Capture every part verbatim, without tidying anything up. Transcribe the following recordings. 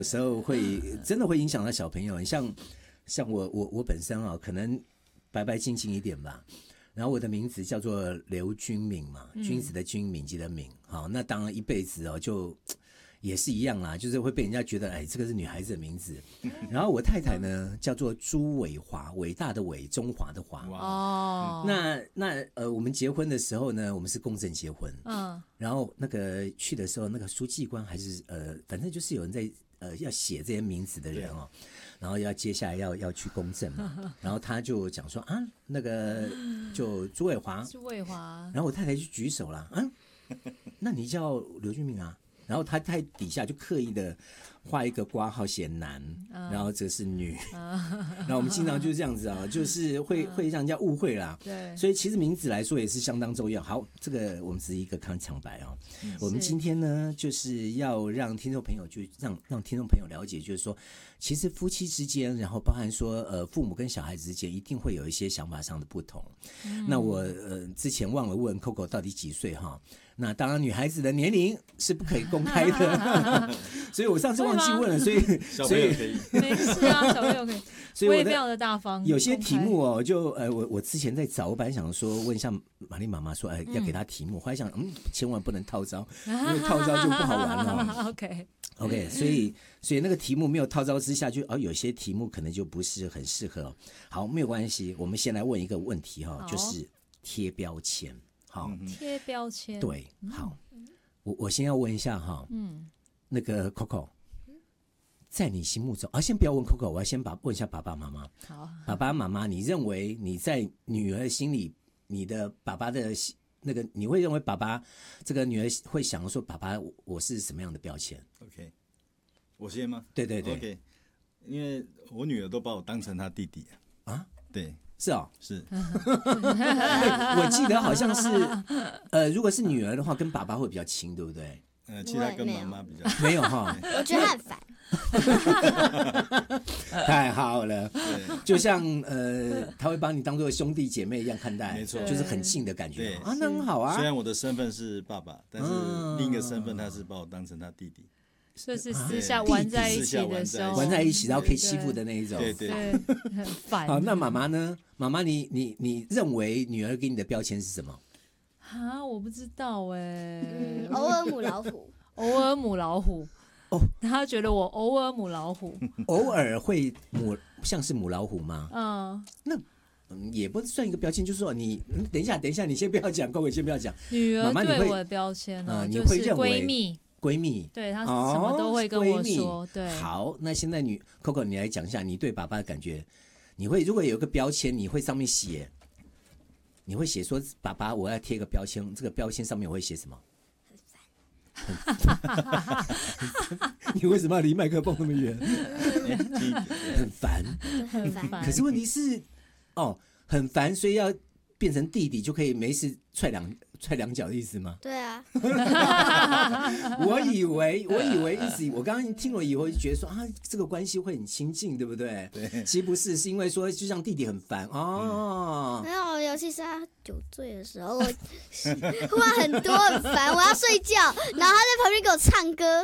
有时候会真的会影响到小朋友。你像像我我我本身啊，可能白白净净一点吧。然后我的名字叫做刘君敏嘛，君子的君，敏捷的敏。好，那当然一辈子哦，就也是一样啦，就是会被人家觉得，哎，这个是女孩子的名字。然后我太太呢，叫做朱伟华，伟大的伟，中华的华。哦，那那呃，我们结婚的时候呢，我们是公证结婚。嗯，然后那个去的时候，那个书记官还是呃，反正就是有人在呃要写这些名字的人哦。然后要接下来要要去公证嘛，然后他就讲说啊，那个就朱伟华， 朱伟华， 然后我太太就举手了，啊，那你叫刘俊明啊？然后他在底下就刻意的画一个括号写男，然后这是女，然后我们经常就是这样子啊，就是会会让人家误会啦。对，所以其实名字来说也是相当重要。好，这个我们只是一个开场白啊。我们今天呢，就是要让听众朋友就让让听众朋友了解，就是说，其实夫妻之间，然后包含说呃父母跟小孩子之间，一定会有一些想法上的不同。嗯、那我呃之前忘了问 Coco 到底几岁哈？那当然，女孩子的年龄是不可以公开的，所以我上次忘记问了，所以小朋友可以， 没事啊，小朋友可以， 所以我也非常的大方。 有些题目哦，就呃，我我之前在找，我本来想说问一下玛丽妈妈说，哎，要给她题目，后来想，嗯，千万不能套招，因为套招就不好玩了。 OK OK， 所以所以那个题目没有套招之下，就哦，有些题目可能就不是很适合。好，没有关系，我们先来问一个问题哈，就是贴标签。好， 贴标签。 对，好，我我先要问一下哈，嗯，那个 Coco， 在你心目中，啊，先不要问 Coco， 我要先把问一下爸爸妈妈。好，爸爸妈妈，你认为你在女儿心里，你的爸爸的那个，你会认为爸爸这个女儿会想说，爸爸我是什么样的标签 ？OK， 我先吗？ 对对对 ，OK， 因为我女儿都把我当成她弟弟啊，对。 是哦， 是， 我记得好像是，呃，如果是女儿的话，跟爸爸会比较亲，对不对？ 呃，其他跟妈妈比较没有哈， 我觉得他很烦，太好了，就像呃，他会把你当做兄弟姐妹一样看待， 没错， 就是很近的感觉， 对啊，那很好啊。 虽然我的身份是爸爸，但是另一个身份他是把我当成他弟弟。 就是私下玩在一起的时候， 玩在一起，然后可以欺负的那一种， 对对， 很烦。 好，那妈妈呢？妈妈，你你你认为女儿给你的标签是什么？ 啊，我不知道哎、 欸嗯，偶尔母老虎， 偶尔母老虎。哦，他觉得我偶尔母老虎， 偶尔会母像是母老虎吗？ 嗯， 那。嗯，也不算一个标签，就是说你、嗯、等一下，等一下，你先不要讲，各位先不要讲。 女儿对我的标签呢、 呃，你就是会认为闺蜜。 闺蜜， 对她什么都会跟我说。哦、对， 好，那现在女 Coco， 你来讲一下你对爸爸的感觉。你会如果有一个标签，你会上面写，你会写说爸爸，我要贴一个标签，这个标签上面我会写什么？很烦。你为什么要离麦克风那么远？很烦， 很烦。 可是问题是，哦，很烦，所以要变成弟弟就可以没事踹两。踹两脚的意思吗？ 对啊， 我以为我以为一直我刚刚听了以后就觉得说啊，这个关系会很亲近，对不对？ 对， 其实不是，是因为说就像弟弟很烦哦。 没有，尤其是他酒醉的时候，我话很多很烦，我要睡觉，然后他在旁边给我唱歌。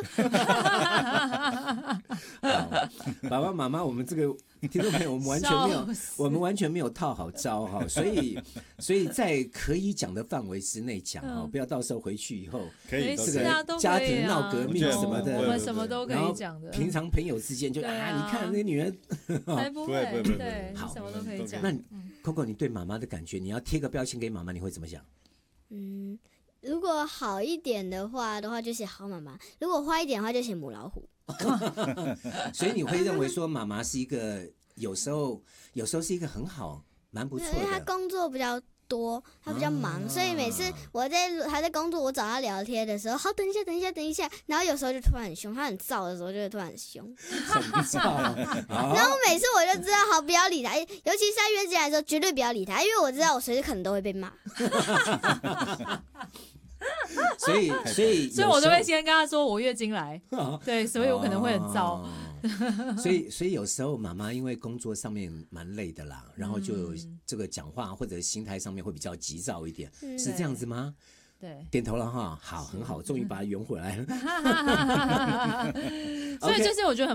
爸爸妈妈，我们这个听众朋友，我们完全没有，我们完全没有套好招哈，所以所以在可以讲的范围之内讲哈，不要到时候回去以后可以这个家庭闹革命什么的， 我们什么都可以讲的。 平常朋友之间就啊，你看那女人， 才不会，对， 好， 什么都可以讲。 那 Coco， 你对妈妈的感觉，你要贴个标签给妈妈，你会怎么讲？ 嗯，如果好一点的话的话，就写好妈妈；如果坏一点的话，就写母老虎。 所以你会认为说妈妈是一个有时候有时候是一个很好蛮不错的， 因为她工作比较多，她比较忙，啊、所以每次我在还在工作，我找她聊天的时候，好，等一下，等一下，等一下，然后有时候就突然很凶，她很燥的时候就会突然很凶， 很燥。 然后每次我就知道，好，不要理她，尤其是在约进来的时候，绝对不要理她，因为我知道我随时可能都会被骂。 所以，所以， 所以我都会先跟他说我月经来，对，所以我可能会很糟。 哦、所以，所以有时候妈妈因为工作上面蛮累的啦，然后就这个讲话或者心态上面会比较急躁一点，嗯、是这样子吗？ 对， 点头了哈，好，很好，终于把它圆回来了。 所以就是我觉得很。